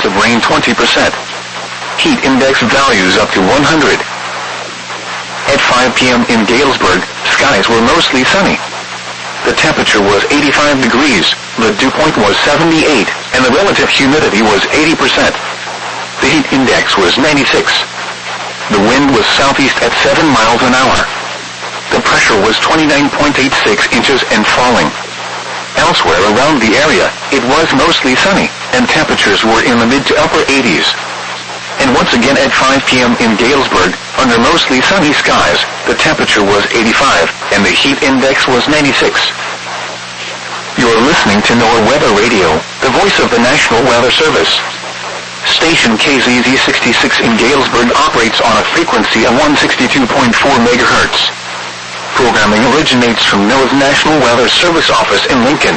chance of rain 20%. Heat index values up to 100. At 5 p.m. in Galesburg, skies were mostly sunny. The temperature was 85 degrees, the dew point was 78, and the relative humidity was 80%. The heat index was 96. The wind was southeast at 7 miles an hour. The pressure was 29.86 inches and falling. Elsewhere around the area, it was mostly sunny, and temperatures were in the mid to upper 80s. And once again at 5 p.m. in Galesburg, under mostly sunny skies, the temperature was 85, and the heat index was 96. You're listening to NOAA Weather Radio, the voice of the National Weather Service. Station KZZ66 in Galesburg operates on a frequency of 162.4 MHz. Programming originates from NOAA's National Weather Service office in Lincoln.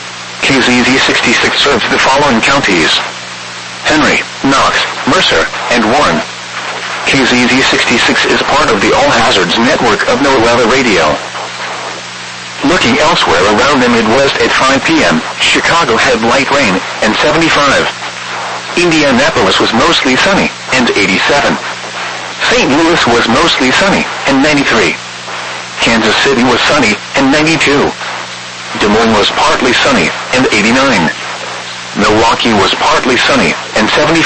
KZZ66 serves the following counties: Henry, Knox, Mercer, and Warren. KZZ66 is part of the All Hazards network of NOAA Weather Radio. Looking elsewhere around the Midwest at 5 p.m., Chicago had light rain and 75. Indianapolis was mostly sunny and 87. St. Louis was mostly sunny and 93. Kansas City was sunny and 92. Des Moines was partly sunny and 89. Milwaukee was partly sunny and 75.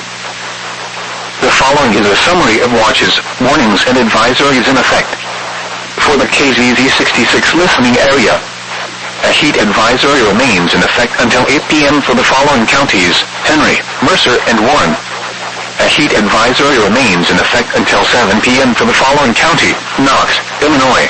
The following is a summary of watches, warnings, and advisories in effect. For the KZZ66 listening area, a heat advisory remains in effect until 8 p.m. for the following counties: Henry, Mercer, and Warren. A heat advisory remains in effect until 7 p.m. for the following county: Knox, Illinois.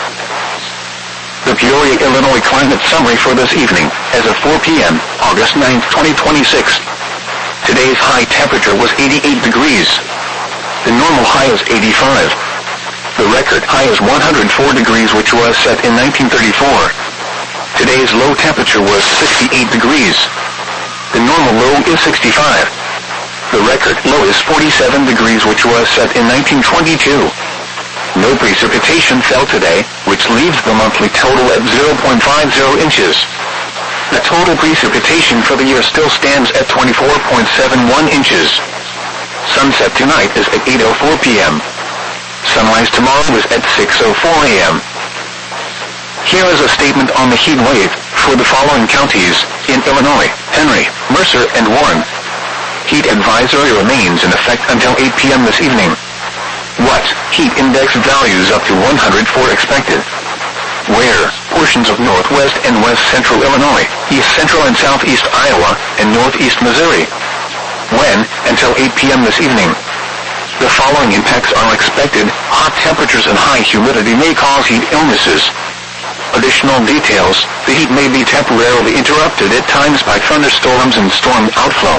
The Peoria, Illinois climate summary for this evening, as of 4 p.m., August 9, 2026. Today's high temperature was 88 degrees. The normal high is 85. The record high is 104 degrees, which was set in 1934. Today's low temperature was 68 degrees. The normal low is 65. The record low is 47 degrees, which was set in 1922. No precipitation fell today, which leaves the monthly total at 0.50 inches. The total precipitation for the year still stands at 24.71 inches. Sunset tonight is at 8:04 p.m. Sunrise tomorrow is at 6:04 a.m. Here is a statement on the heat wave for the following counties in Illinois: Henry, Mercer, and Warren. Heat advisory remains in effect until 8 p.m. this evening. What? Heat index values up to 104 expected. Where? Portions of northwest and west central Illinois, east central and southeast Iowa, and northeast Missouri. When? Until 8 p.m. this evening. The following impacts are expected: hot temperatures and high humidity may cause heat illnesses. Additional details: the heat may be temporarily interrupted at times by thunderstorms and storm outflow.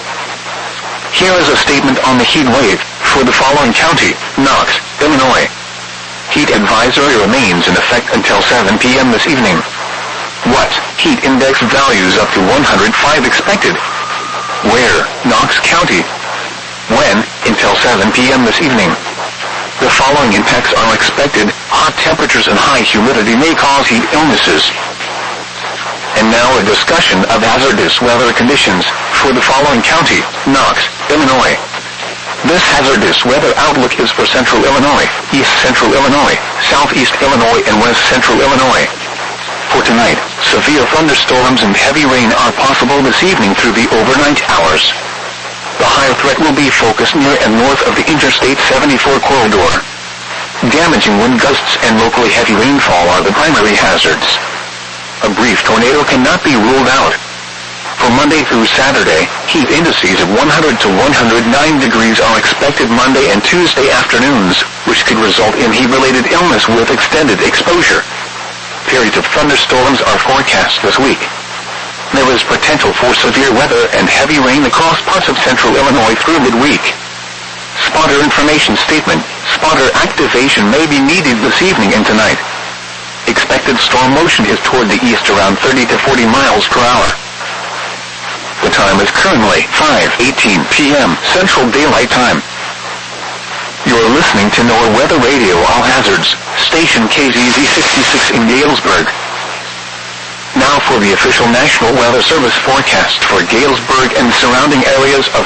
Here is a statement on the heat wave for the following county: Knox, Illinois. Heat advisory remains in effect until 7 p.m. this evening. What? Heat index values up to 105 expected. Where? Knox County. When? Until 7 p.m. this evening. The following impacts are expected: hot temperatures and high humidity may cause heat illnesses. And now a discussion of hazardous weather conditions for the following county: Knox, Illinois. This hazardous weather outlook is for central Illinois, east central Illinois, southeast Illinois, and west central Illinois. For tonight, severe thunderstorms and heavy rain are possible this evening through the overnight hours. The higher threat will be focused near and north of the Interstate 74 corridor. Damaging wind gusts and locally heavy rainfall are the primary hazards. A brief tornado cannot be ruled out. For Monday through Saturday, heat indices of 100 to 109 degrees are expected Monday and Tuesday afternoons, which could result in heat-related illness with extended exposure. Periods of thunderstorms are forecast this week. There is potential for severe weather and heavy rain across parts of central Illinois through midweek. Spotter information statement: spotter activation may be needed this evening and tonight. Expected storm motion is toward the east around 30 to 40 miles per hour. The time is currently 5:18 p.m. Central Daylight Time. You're listening to NOAA Weather Radio All Hazards, station KZZ66 in Galesburg. Now for the official National Weather Service forecast for Galesburg and surrounding areas of